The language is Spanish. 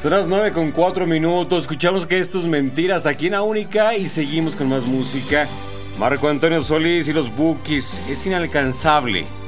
Son las 9:04. Escuchamos que esto es Mentiras aquí en La Única y seguimos con más música. Marco Antonio Solís y los Bukis, Es Inalcanzable.